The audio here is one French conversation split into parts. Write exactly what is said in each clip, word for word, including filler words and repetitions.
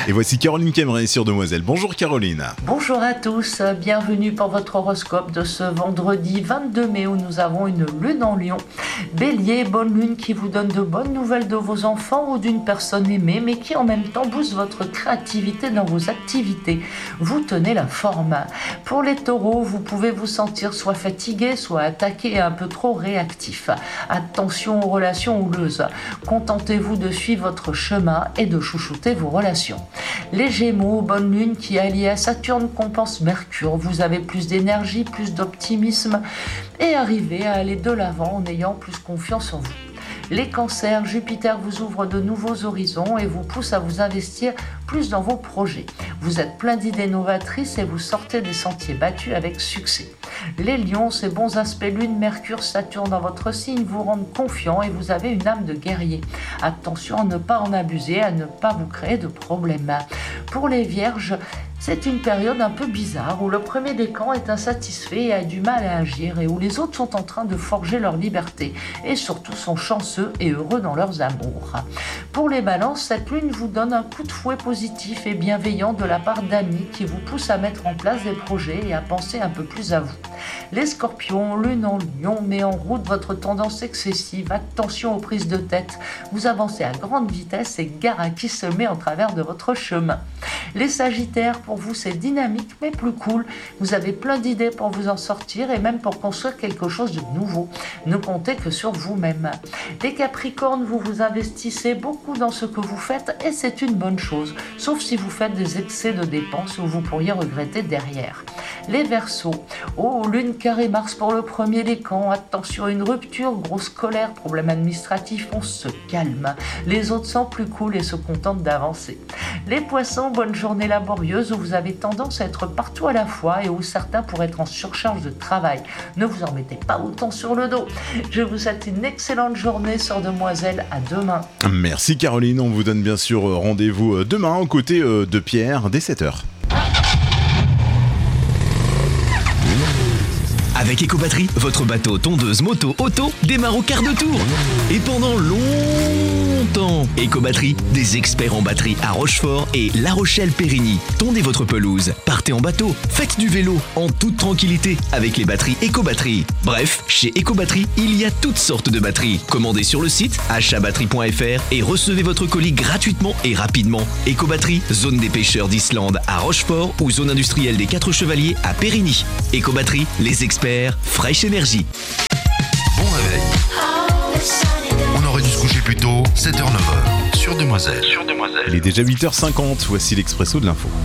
Et voici Caroline Cameray sur Demoiselle. Bonjour Caroline. Bonjour à tous, bienvenue pour votre horoscope de ce vendredi vingt-deux mai où nous avons une lune en Lion. Bélier, bonne lune qui vous donne de bonnes nouvelles de vos enfants ou d'une personne aimée, mais qui en même temps booste votre créativité dans vos activités. Vous tenez la forme. Pour les taureaux, vous pouvez vous sentir soit fatigué, soit attaqué et un peu trop réactif. Attention aux relations houleuses. Contentez-vous de suivre votre chemin et de chouchouter vos relations. Les Gémeaux, bonne lune qui alliée à Saturne compense Mercure. Vous avez plus d'énergie, plus d'optimisme et arrivez à aller de l'avant en ayant plus confiance en vous. Les Cancers, Jupiter vous ouvre de nouveaux horizons et vous pousse à vous investir plus dans vos projets. Vous êtes plein d'idées novatrices et vous sortez des sentiers battus avec succès. Les Lions, ces bons aspects Lune, Mercure, Saturne dans votre signe vous rendent confiant et vous avez une âme de guerrier. Attention à ne pas en abuser, à ne pas vous créer de problèmes. Pour les Vierges, c'est une période un peu bizarre où le premier décan est insatisfait et a du mal à agir et où les autres sont en train de forger leur liberté et surtout sont chanceux et heureux dans leurs amours. Pour les Balances, cette lune vous donne un coup de fouet positif et bienveillant de la part d'amis qui vous poussent à mettre en place des projets et à penser un peu plus à vous. Les Scorpions, lune en Lion met en route votre tendance excessive, attention aux prises de tête, vous avancez à grande vitesse et gare à qui se met en travers de votre chemin. Les Sagittaires, pour vous c'est dynamique mais plus cool, vous avez plein d'idées pour vous en sortir et même pour construire quelque chose de nouveau, ne comptez que sur vous-même. Les Capricornes, vous vous investissez beaucoup dans ce que vous faites et c'est une bonne chose, sauf si vous faites des excès de dépenses où vous pourriez regretter derrière. Les Verseaux, oh lune carré Mars pour le premier décan, attention à une rupture, grosse colère, problème administratif, on se calme. Les autres sont plus cool et se contentent d'avancer. Les Poissons, bonne journée laborieuse où vous avez tendance à être partout à la fois et où certains pourraient être en surcharge de travail. Ne vous en mettez pas autant sur le dos. Je vous souhaite une excellente journée sur Demoiselle, à demain. Merci Caroline, on vous donne bien sûr rendez-vous demain aux côtés de Pierre dès sept heures. Avec Ecobatterie, votre bateau, tondeuse, moto, auto démarre au quart de tour. Et pendant longtemps, Ecobatterie, des experts en batterie à Rochefort et La Rochelle-Périgny. Tondez votre pelouse, partez en bateau, faites du vélo en toute tranquillité avec les batteries Ecobatterie. Bref, chez Ecobatterie, il y a toutes sortes de batteries. Commandez sur le site achat batterie point f r et recevez votre colis gratuitement et rapidement. Ecobatterie, zone des pêcheurs d'Islande à Rochefort ou zone industrielle des Quatre Chevaliers à Périgny. Ecobatterie, les experts Fresh Energy. Bon réveil. On aurait dû se coucher plus tôt, sept heures neuf heures, sur Demoiselle. Sur Demoiselle. Il est déjà huit heures cinquante, voici l'expresso de l'info.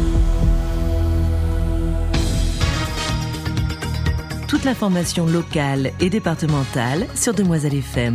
Toute l'information locale et départementale sur Demoiselle F M.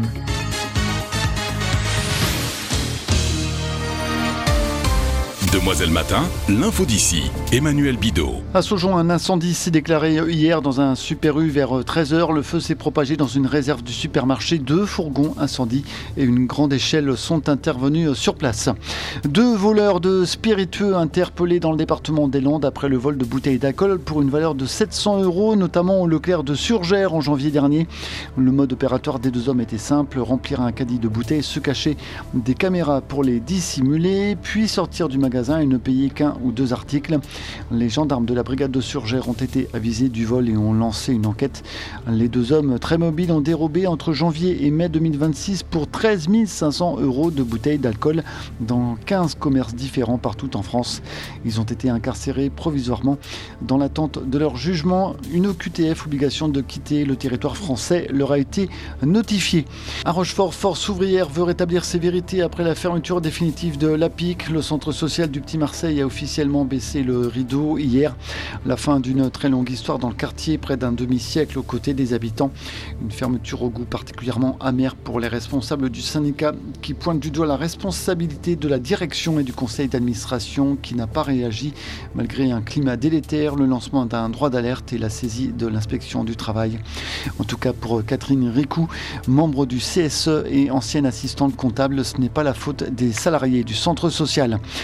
Demoiselle Matin, l'info d'ici, Emmanuel Bidot. À Saujon, un incendie s'est déclaré hier dans un Super U vers treize heures. Le feu s'est propagé dans une réserve du supermarché. Deux fourgons incendie et une grande échelle sont intervenus sur place. Deux voleurs de spiritueux interpellés dans le département des Landes après le vol de bouteilles d'alcool pour une valeur de sept cents euros, notamment au Leclerc de Surgères en janvier dernier. Le mode opératoire des deux hommes était simple, remplir un caddie de bouteilles, se cacher des caméras pour les dissimuler, puis sortir du magasin et ne payer qu'un ou deux articles. Les gendarmes de la brigade de Surgères ont été avisés du vol et ont lancé une enquête. Les deux hommes très mobiles ont dérobé entre janvier et mai deux mille vingt-six pour treize mille cinq cents euros de bouteilles d'alcool dans quinze commerces différents partout en France. Ils ont été incarcérés provisoirement dans l'attente de leur jugement. Une O Q T F, obligation de quitter le territoire français, leur a été notifiée. À Rochefort, Force ouvrière veut rétablir ses vérités après la fermeture définitive de l'A P I C. Le centre social du Petit Marseille a officiellement baissé le rideau hier. La fin d'une très longue histoire dans le quartier, près d'un demi-siècle aux côtés des habitants. Une fermeture au goût particulièrement amer pour les responsables du syndicat qui pointent du doigt la responsabilité de la direction et du conseil d'administration qui n'a pas réagi malgré un climat délétère, le lancement d'un droit d'alerte et la saisie de l'inspection du travail. En tout cas pour Catherine Ricou, membre du C S E et ancienne assistante comptable, ce n'est pas la faute des salariés du centre social. De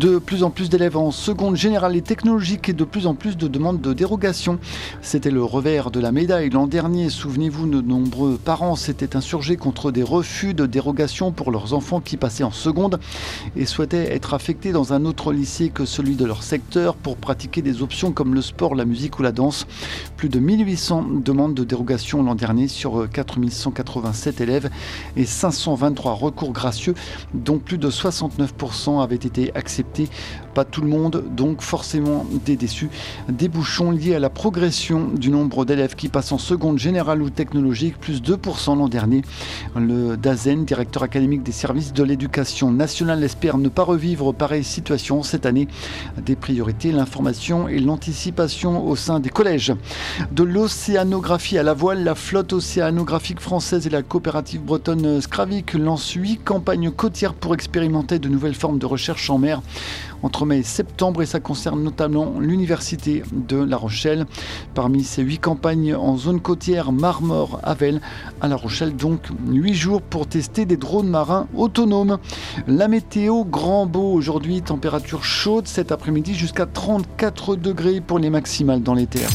De plus en plus d'élèves en seconde générale et technologique et de plus en plus de demandes de dérogation. C'était le revers de la médaille. L'an dernier, souvenez-vous, de nombreux parents s'étaient insurgés contre des refus de dérogation pour leurs enfants qui passaient en seconde et souhaitaient être affectés dans un autre lycée que celui de leur secteur pour pratiquer des options comme le sport, la musique ou la danse. Plus de mille huit cents demandes de dérogation l'an dernier sur quatre mille cent quatre-vingt-sept élèves et cinq cent vingt-trois recours gracieux, dont plus de soixante-neuf pour cent avaient été acceptés. Pas tout le monde, donc forcément des déçus. Des bouchons liés à la progression du nombre d'élèves qui passent en seconde générale ou technologique, plus deux pour cent l'an dernier. Le Dazen, directeur académique des services de l'éducation nationale, espère ne pas revivre pareille situation cette année. Des priorités, l'information et l'anticipation au sein des collèges. De l'océanographie à la voile, la flotte océanographique française et la coopérative bretonne Skravik lancent huit campagnes côtières pour expérimenter de nouvelles formes de recherche en mer entre mai et septembre, et ça concerne notamment l'université de La Rochelle. Parmi ces huit campagnes en zone côtière, Marmore, Havel, à La Rochelle, donc huit jours pour tester des drones marins autonomes. La météo, grand beau aujourd'hui, température chaude cet après-midi jusqu'à trente-quatre degrés pour les maximales dans les terres.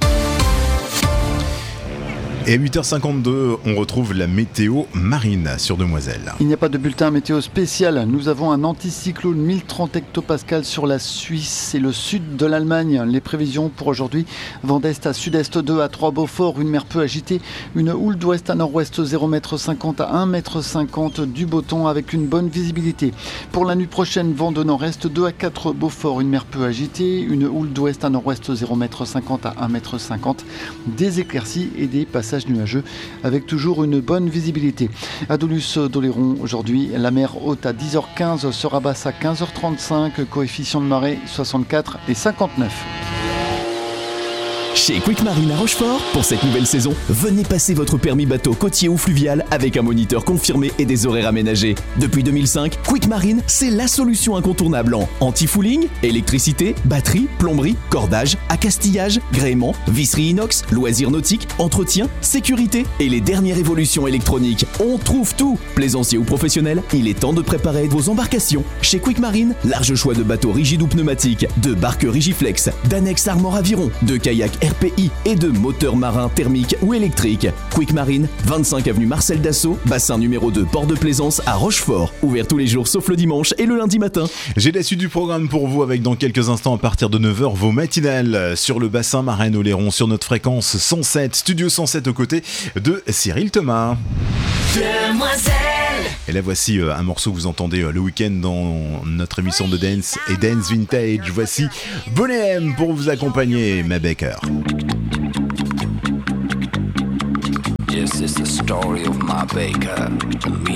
Et à huit heures cinquante-deux, on retrouve la météo marine sur Demoiselle. Il n'y a pas de bulletin météo spécial. Nous avons un anticyclone mille trente hectopascales sur la Suisse et le sud de l'Allemagne. Les prévisions pour aujourd'hui: vent d'est à sud-est deux à trois Beaufort, une mer peu agitée, une houle d'ouest à nord-ouest zéro virgule cinquante mètres à un virgule cinquante mètres, du beau temps avec une bonne visibilité. Pour la nuit prochaine, vent de nord-est deux à quatre Beaufort, une mer peu agitée, une houle d'ouest à nord-ouest zéro virgule cinquante mètres à un virgule cinquante mètres, des éclaircies et des passages nuageux avec toujours une bonne visibilité. À Doluce-d'Oléron aujourd'hui, la mer haute à dix heures quinze sera basse à quinze heures trente-cinq, coefficient de marée soixante-quatre et cinquante-neuf. Chez Quick Marine à Rochefort, pour cette nouvelle saison, venez passer votre permis bateau côtier ou fluvial avec un moniteur confirmé et des horaires aménagés. Depuis deux mille cinq, Quick Marine, c'est la solution incontournable en anti-fouling, électricité, batterie, plomberie, cordage, accastillage, gréement, visserie inox, loisirs nautiques, entretien, sécurité et les dernières évolutions électroniques. On trouve tout. Plaisancier ou professionnel, il est temps de préparer vos embarcations. Chez Quick Marine, large choix de bateaux rigides ou pneumatiques, de barques Rigiflex, d'annexes Armor Aviron, de kayaks R P I et de moteurs marins thermiques ou électriques. Quick Marine, vingt-cinq avenue Marcel Dassault, bassin numéro deux, port de Plaisance à Rochefort. Ouvert tous les jours sauf le dimanche et le lundi matin. J'ai la suite du programme pour vous avec dans quelques instants à partir de neuf heures vos matinales sur le bassin Marraine-Oléron sur notre fréquence cent sept, Studio cent sept aux côtés de Cyril Thomas. Demoiselle. Et là voici euh, un morceau que vous entendez euh, le week-end dans notre émission de dance et dance vintage. Voici Bonnet M pour vous accompagner, ma Baker. Yes, it's the story of my Baker.